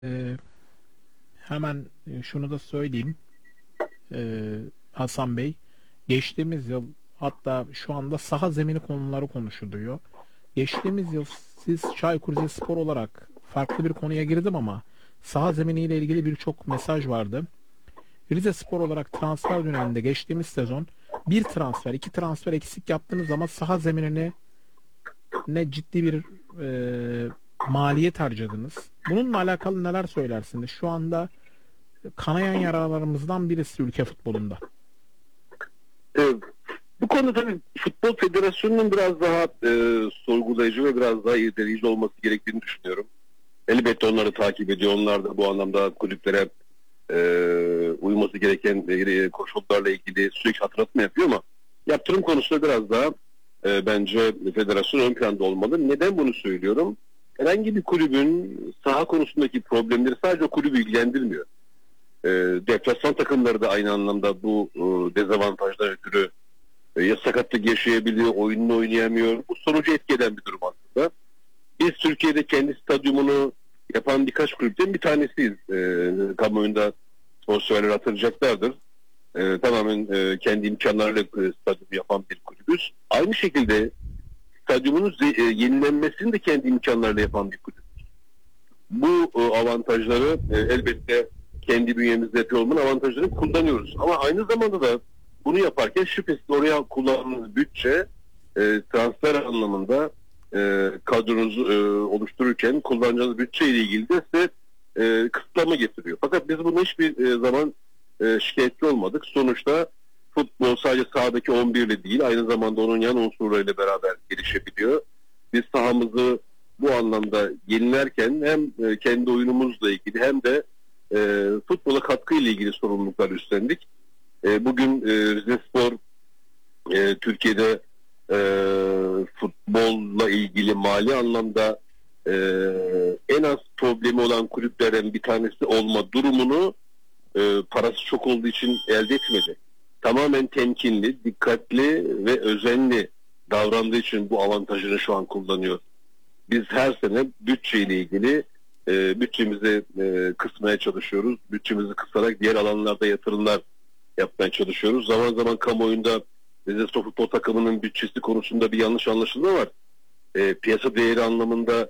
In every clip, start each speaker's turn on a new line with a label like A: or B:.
A: Ee, hemen şunu da söyleyeyim. Hasan Bey, geçtiğimiz yıl, hatta şu anda saha zemini konuları konuşuluyor. Geçtiğimiz yıl siz Çaykur Rizespor olarak farklı bir konuya girdim ama saha zeminiyle ilgili birçok mesaj vardı. Rizespor olarak transfer döneminde geçtiğimiz sezon bir transfer, iki transfer eksik yaptığınız zaman saha zeminine ne ciddi bir maliyet harcadınız. Bununla alakalı neler söylersiniz? Şu anda kanayan yaralarımızdan birisi ülke futbolunda.
B: Evet. Bu konuda tabii Futbol Federasyonu'nun biraz daha sorgulayıcı ve biraz daha irdeleyici olması gerektiğini düşünüyorum. Elbette onları takip ediyor. Onlar da bu anlamda kulüplere uyması gereken koşullarla ilgili sürekli hatırlatma yapıyor ama yaptırım konusunda biraz daha bence federasyon ön planda olmalı. Neden bunu söylüyorum? Herhangi bir kulübün saha konusundaki problemleri sadece o kulübü ilgilendirmiyor. Deplasman takımları da aynı anlamda bu dezavantajlar ötürü ya sakatlık yaşayabiliyor, oyununu oynayamıyor. Bu sonucu etki eden bir durum aslında. Biz Türkiye'de kendi stadyumunu yapan birkaç kulüpten bir tanesiyiz. Kamuoyunda sponsorlar hatırlayacaklardır. Tamamen kendi imkanlarıyla stadyum yapan bir kulübüz. Aynı şekilde stadyumunun yenilenmesini de kendi imkanlarıyla yapan bir kulüp. Bu avantajları elbette kendi bünyemizde yapıyor olmanın avantajlarını kullanıyoruz. Ama aynı zamanda da bunu yaparken şüphesiz oraya kullandığımız bütçe transfer anlamında kadronuzu oluştururken kullanacağınız bütçe ile ilgili de size kısıtlama getiriyor. Fakat biz bunu hiçbir zaman şikayetçi olmadık. Sonuçta futbol sadece sahadaki 11 ile değil, aynı zamanda onun yan unsurlarıyla beraber gelişebiliyor. Biz sahamızı bu anlamda yenilerken hem kendi oyunumuzla ilgili hem de futbola katkı ile ilgili sorumluluklar üstlendik. Bugün Rizespor Türkiye'de futbolla ilgili mali anlamda e, en az problemi olan kulüplerden bir tanesi olma durumunu parası çok olduğu için elde etmedi. Tamamen temkinli, dikkatli ve özenli davrandığı için bu avantajını şu an kullanıyor. Biz her sene bütçeyle ilgili bütçemizi kısmaya çalışıyoruz. Bütçemizi kısarak diğer alanlarda yatırımlar yapmaya çalışıyoruz. Zaman zaman kamuoyunda Rizespor futbol takımının bütçesi konusunda bir yanlış anlaşılma var. Piyasa değeri anlamında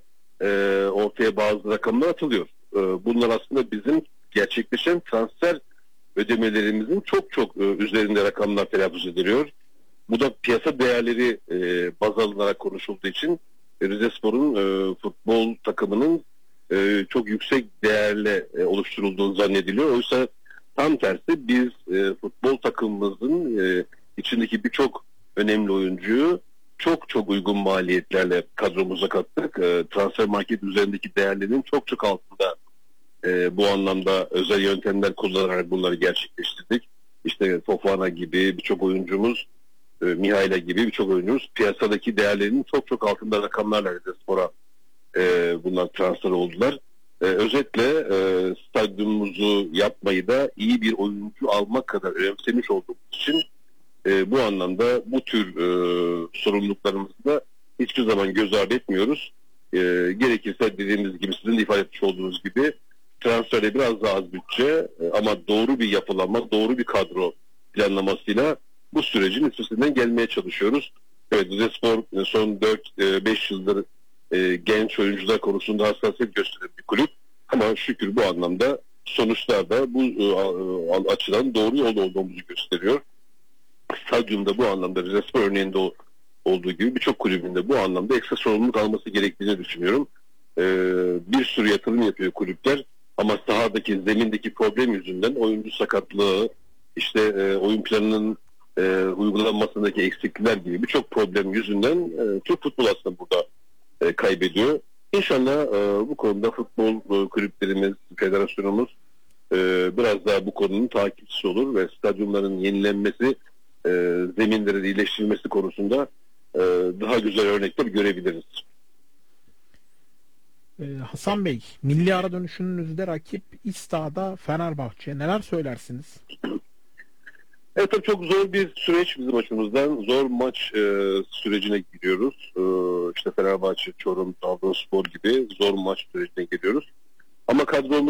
B: ortaya bazı rakamlar atılıyor. Bunlar aslında bizim gerçekleşen transfer ödemelerimizin çok çok üzerinde rakamlar telaffuz ediliyor. Bu da piyasa değerleri baz alınarak konuşulduğu için Rizespor'un futbol takımının çok yüksek değerle oluşturulduğunu zannediliyor. Oysa tam tersi biz futbol takımımızın içindeki birçok önemli oyuncuyu çok çok uygun maliyetlerle kadromuza kattık. Transfer market üzerindeki değerlerin çok çok altında bu anlamda özel yöntemler kullanarak bunları gerçekleştirdik. İşte Fofana gibi birçok oyuncumuz, Mihaila gibi birçok oyuncumuz piyasadaki değerlerinin çok çok altında rakamlarla Rizespor'a bunlar transfer oldular. Özetle stadyumumuzu yapmayı da iyi bir oyuncu almak kadar önemsemiş olduğumuz için bu anlamda bu tür sorumluluklarımızı da hiçbir zaman göz ardı etmiyoruz. Gerekirse dediğimiz gibi sizin de ifade etmiş olduğunuz gibi transferde biraz daha az bütçe ama doğru bir yapılanma, doğru bir kadro planlamasıyla bu sürecin üstesinden gelmeye çalışıyoruz. Evet, Rizespor son 4-5 yıldır genç oyuncular konusunda hassasiyet gösteren bir kulüp. Ama şükür bu anlamda sonuçlar da bu açıdan doğru yolda olduğumuzu gösteriyor. Stadyumda bu anlamda Rizespor örneğinde olduğu gibi birçok kulübünde bu anlamda ekstra sorumluluk alması gerektiğini düşünüyorum. Bir sürü yatırım yapıyor kulüpler ama sahadaki, zemindeki problem yüzünden oyuncu sakatlığı, işte oyun planının uygulanmasındaki eksiklikler gibi birçok problem yüzünden Türk futbol aslında burada kaybediyor. İnşallah bu konuda futbol kulüplerimiz, federasyonumuz biraz daha bu konunun takipçisi olur ve stadyumların yenilenmesi, zeminlerin iyileştirilmesi konusunda daha güzel örnekler görebiliriz.
A: Hasan Bey, milli ara dönüşünüzde rakip İsta'da Fenerbahçe. Neler söylersiniz?
B: Evet, tabii çok zor bir süreç bizim açımızdan. Zor maç sürecine giriyoruz. İşte Fenerbahçe, Çorum, Trabzonspor gibi zor maç sürecine giriyoruz. Ama kadromuz